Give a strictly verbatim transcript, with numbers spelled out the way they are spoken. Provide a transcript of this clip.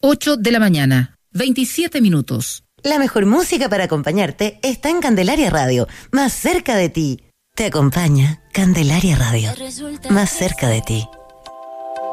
ocho de la mañana, veintisiete minutos. La mejor música para acompañarte está en Candelaria Radio, más cerca de ti. Te acompaña Candelaria Radio, más cerca de ti.